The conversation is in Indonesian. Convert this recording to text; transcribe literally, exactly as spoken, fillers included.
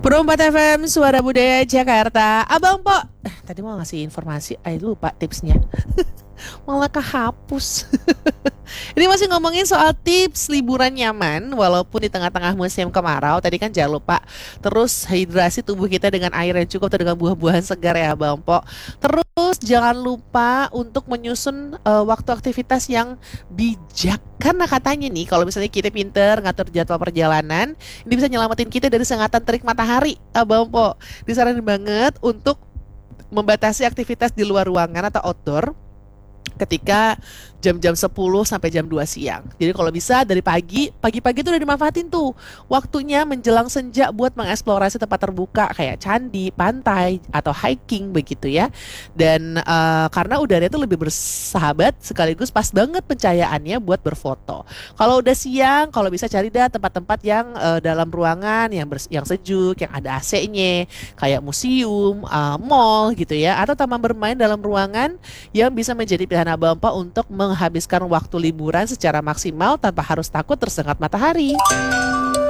Perempat F M, Suara Budaya Jakarta. Abang Po, eh, tadi mau ngasih informasi, eh lupa tipsnya. Malah kehapus. Ini masih ngomongin soal tips liburan nyaman walaupun di tengah-tengah musim kemarau. Tadi kan jangan lupa terus hidrasi tubuh kita dengan air yang cukup dan dengan buah-buahan segar ya Bang Po. Terus jangan lupa untuk menyusun eh, waktu aktivitas yang bijak. Karena katanya nih kalau misalnya kita pinter ngatur jadwal perjalanan, ini bisa nyelamatin kita dari sengatan terik matahari, Abang Po. Disaranin banget untuk membatasi aktivitas di luar ruangan atau outdoor ketika jam-jam sepuluh sampai jam dua siang. Jadi kalau bisa dari pagi, pagi-pagi tuh udah dimanfaatin tuh waktunya menjelang senja buat mengeksplorasi tempat terbuka kayak candi, pantai, atau hiking begitu ya. Dan eh, karena udaranya tuh lebih bersahabat sekaligus pas banget pencahayaannya buat berfoto. Kalau udah siang, kalau bisa cari dah tempat-tempat yang eh, dalam ruangan yang bers- yang sejuk, yang ada A C-nya, kayak museum, eh, mall gitu ya, atau taman bermain dalam ruangan yang bisa menjadi pilihan Abang Po untuk menghabiskan waktu liburan secara maksimal tanpa harus takut tersengat matahari.